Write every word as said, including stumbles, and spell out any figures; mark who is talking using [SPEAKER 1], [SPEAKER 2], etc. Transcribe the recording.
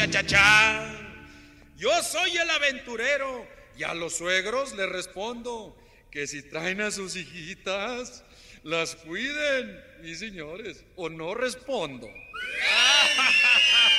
[SPEAKER 1] cha, cha. Yo soy el aventurero y a los suegros les respondo que si traen a sus hijitas, las cuiden, mis señores, o no respondo.